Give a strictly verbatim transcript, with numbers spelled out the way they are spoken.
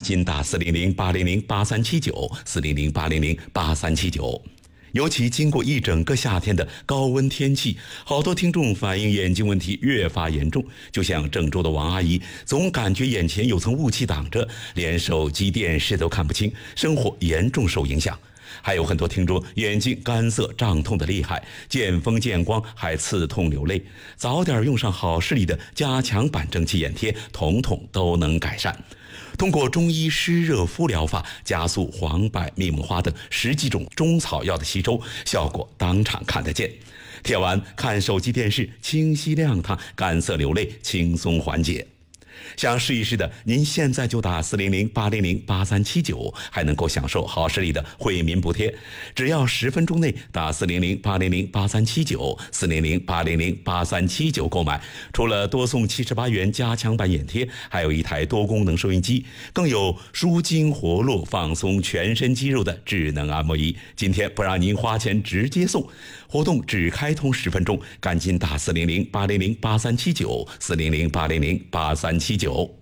紧打四零零八零零八三七九四零零八零零八三七九。尤其经过一整个夏天的高温天气，好多听众反映眼睛问题越发严重，就像郑州的王阿姨，总感觉眼前有层雾气挡着，连手机电视都看不清，生活严重受影响。还有很多听众眼睛干涩胀痛的厉害，见风见光还刺痛流泪，早点用上好视力的加强版蒸汽眼贴，统统都能改善。通过中医湿热敷疗法，加速黄柏、密木花等十几种中草药的吸收，效果当场看得见。贴完看手机电视清晰亮堂，干涩流泪轻松缓解。想试一试的，您现在就打四零零八零零八三七九，还能够享受好视力的惠民补贴。只要十分钟内打四零零八零零八三七九四零零八零零八三七九购买，除了多送七十八元加强版眼贴，还有一台多功能收音机，更有舒筋活络、放松全身肌肉的智能按摩仪。今天不让您花钱，直接送。活动只开通十分钟，赶紧打四零零八零零八三七九四零零八零零八三七九。